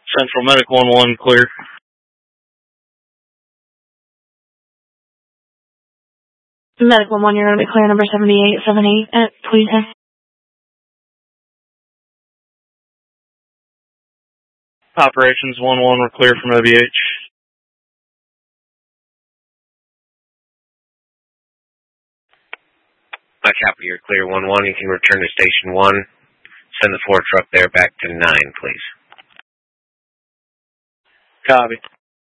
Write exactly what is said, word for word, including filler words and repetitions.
Central Medic one one, clear. Medic one one, you're going to be clear number seventy-eight seventy-eight at Tweeden. Operations one one, we're clear from O B H. I copy, you're clear one one. You can return to Station one. Send the Ford truck there back to nine, please. Copy.